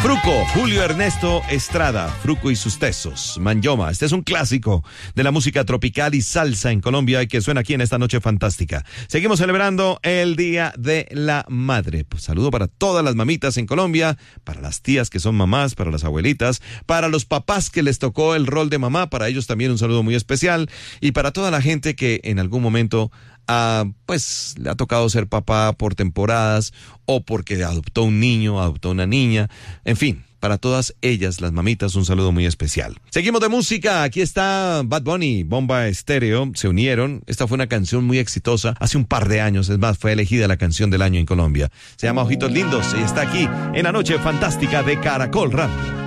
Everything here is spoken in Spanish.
Fruco, Julio Ernesto Estrada, Fruco y sus tesos, Manyoma. Este es un clásico de la música tropical y salsa en Colombia y que suena aquí en esta noche fantástica. Seguimos celebrando el Día de la Madre. Pues saludo para todas las mamitas en Colombia, para las tías que son mamás, para las abuelitas, para los papás que les tocó el rol de mamá, para ellos también un saludo muy especial y para toda la gente que en algún momento pues le ha tocado ser papá por temporadas o porque adoptó un niño, adoptó una niña, en fin, para todas ellas, las mamitas, un saludo muy especial. Seguimos de música, aquí está Bad Bunny, Bomba Estéreo, se unieron, esta fue una canción muy exitosa hace un par de años, es más, fue elegida la canción del año en Colombia, se llama Ojitos Lindos y está aquí en la noche fantástica de Caracol Radio.